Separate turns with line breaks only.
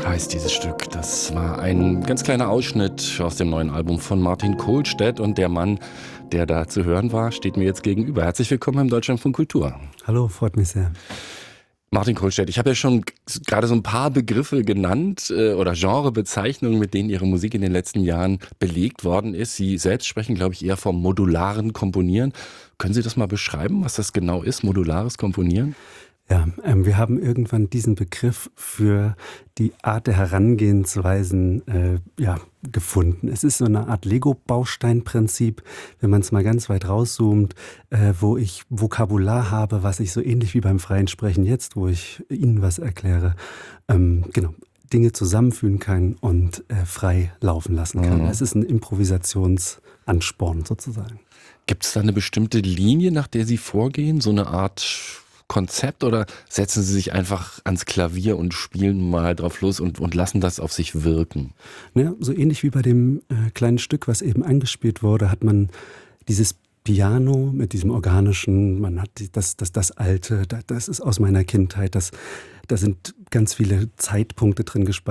heißt dieses Stück. Das war ein ganz kleiner Ausschnitt aus dem neuen Album von Martin Kohlstedt. Und der Mann, der da zu hören war, steht mir jetzt gegenüber. Herzlich willkommen im Deutschlandfunk Kultur.
Hallo, freut mich sehr.
Martin Kohlstedt, ich habe ja schon gerade so ein paar Begriffe genannt oder Genrebezeichnungen, mit denen Ihre Musik in den letzten Jahren belegt worden ist. Sie selbst sprechen, glaube ich, eher vom modularen Komponieren. Können Sie das mal beschreiben, was das genau ist, modulares Komponieren?
Ja, wir haben irgendwann diesen Begriff für die Art der Herangehensweisen gefunden. Es ist so eine Art Lego-Bausteinprinzip, wenn man es mal ganz weit rauszoomt, wo ich Vokabular habe, was ich so ähnlich wie beim freien Sprechen jetzt, wo ich Ihnen was erkläre, Dinge zusammenfügen kann und frei laufen lassen kann. Es ist ein Improvisationsansporn sozusagen.
Gibt es da eine bestimmte Linie, nach der Sie vorgehen, so eine Art Konzept, oder setzen Sie sich einfach ans Klavier und spielen mal drauf los und lassen das auf sich wirken?
Ja, so ähnlich wie bei dem kleinen Stück, was eben angespielt wurde, hat man dieses Piano mit diesem organischen, man hat das Alte, das ist aus meiner Kindheit, da sind ganz viele Zeitpunkte drin gespeichert.